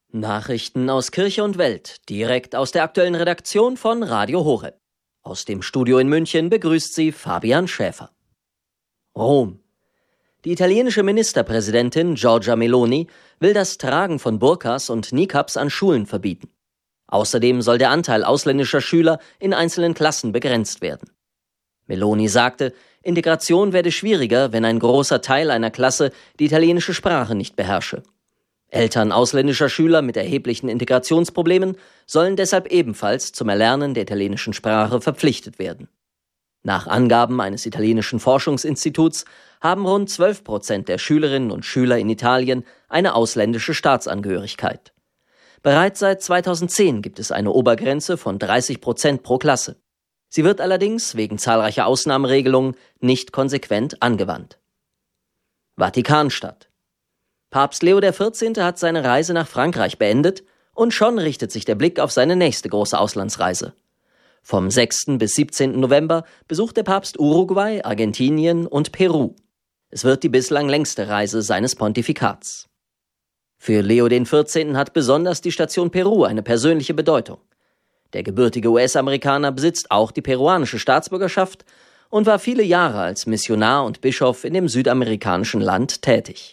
Nachrichten aus Kirche und Welt, direkt aus der aktuellen Redaktion von Radio Horeb. Aus dem Studio in München begrüßt Sie Fabian Schäfer. Rom. Die italienische Ministerpräsidentin Giorgia Meloni will das Tragen von Burkas und Niqabs an Schulen verbieten. Außerdem soll der Anteil ausländischer Schüler in einzelnen Klassen begrenzt werden. Meloni sagte, Integration werde schwieriger, wenn ein großer Teil einer Klasse die italienische Sprache nicht beherrsche. Eltern ausländischer Schüler mit erheblichen Integrationsproblemen sollen deshalb ebenfalls zum Erlernen der italienischen Sprache verpflichtet werden. Nach Angaben eines italienischen Forschungsinstituts haben rund 12% der Schülerinnen und Schüler in Italien eine ausländische Staatsangehörigkeit. Bereits seit 2010 gibt es eine Obergrenze von 30% pro Klasse. Sie wird allerdings wegen zahlreicher Ausnahmeregelungen nicht konsequent angewandt. Vatikanstadt. Papst Leo XIV. Hat seine Reise nach Frankreich beendet und schon richtet sich der Blick auf seine nächste große Auslandsreise. Vom 6. bis 17. November besucht der Papst Uruguay, Argentinien und Peru. Es wird die bislang längste Reise seines Pontifikats. Für Leo XIV. Hat besonders die Station Peru eine persönliche Bedeutung. Der gebürtige US-Amerikaner besitzt auch die peruanische Staatsbürgerschaft und war viele Jahre als Missionar und Bischof in dem südamerikanischen Land tätig.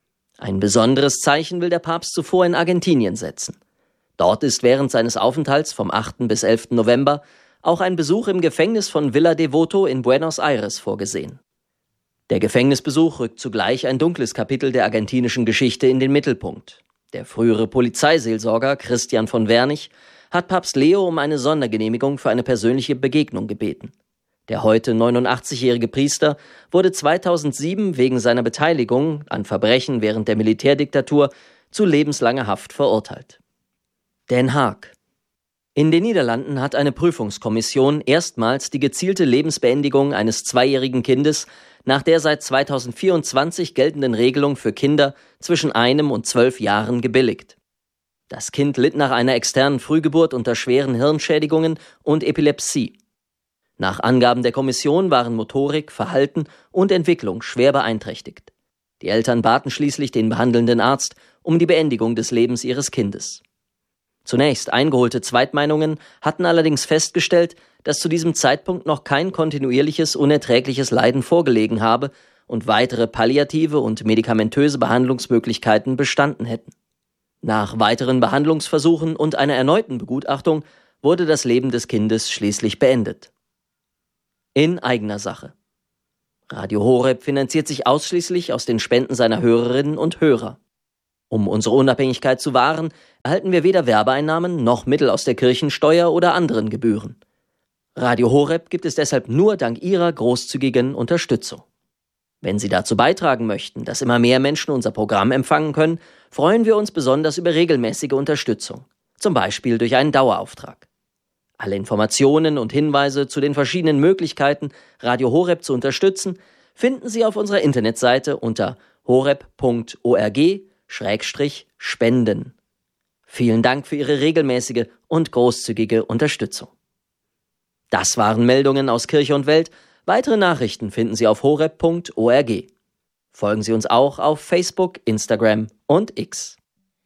Ein besonderes Zeichen will der Papst zuvor in Argentinien setzen. Dort ist während seines Aufenthalts vom 8. bis 11. November auch ein Besuch im Gefängnis von Villa Devoto in Buenos Aires vorgesehen. Der Gefängnisbesuch rückt zugleich ein dunkles Kapitel der argentinischen Geschichte in den Mittelpunkt. Der frühere Polizeiseelsorger Christian von Wernig hat Papst Leo um eine Sondergenehmigung für eine persönliche Begegnung gebeten. Der heute 89-jährige Priester wurde 2007 wegen seiner Beteiligung an Verbrechen während der Militärdiktatur zu lebenslanger Haft verurteilt. Den Haag. In den Niederlanden hat eine Prüfungskommission erstmals die gezielte Lebensbeendigung eines 2-jährigen Kindes nach der seit 2024 geltenden Regelung für Kinder zwischen 1 und 12 Jahren gebilligt. Das Kind litt nach einer externen Frühgeburt unter schweren Hirnschädigungen und Epilepsie. Nach Angaben der Kommission waren Motorik, Verhalten und Entwicklung schwer beeinträchtigt. Die Eltern baten schließlich den behandelnden Arzt um die Beendigung des Lebens ihres Kindes. Zunächst eingeholte Zweitmeinungen hatten allerdings festgestellt, dass zu diesem Zeitpunkt noch kein kontinuierliches, unerträgliches Leiden vorgelegen habe und weitere palliative und medikamentöse Behandlungsmöglichkeiten bestanden hätten. Nach weiteren Behandlungsversuchen und einer erneuten Begutachtung wurde das Leben des Kindes schließlich beendet. In eigener Sache. Radio Horeb finanziert sich ausschließlich aus den Spenden seiner Hörerinnen und Hörer. Um unsere Unabhängigkeit zu wahren, erhalten wir weder Werbeeinnahmen noch Mittel aus der Kirchensteuer oder anderen Gebühren. Radio Horeb gibt es deshalb nur dank Ihrer großzügigen Unterstützung. Wenn Sie dazu beitragen möchten, dass immer mehr Menschen unser Programm empfangen können, freuen wir uns besonders über regelmäßige Unterstützung, zum Beispiel durch einen Dauerauftrag. Alle Informationen und Hinweise zu den verschiedenen Möglichkeiten, Radio Horeb zu unterstützen, finden Sie auf unserer Internetseite unter horeb.org/spenden. Vielen Dank für Ihre regelmäßige und großzügige Unterstützung. Das waren Meldungen aus Kirche und Welt. Weitere Nachrichten finden Sie auf horeb.org. Folgen Sie uns auch auf Facebook, Instagram und X.